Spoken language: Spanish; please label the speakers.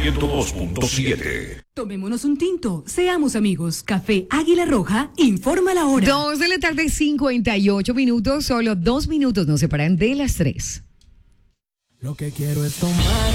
Speaker 1: 102.7.
Speaker 2: Tomémonos un tinto, seamos amigos. Café Águila Roja informa la hora.
Speaker 3: 2:58 PM, solo 2 minutos nos separan de las 3.
Speaker 4: Lo que quiero es tomar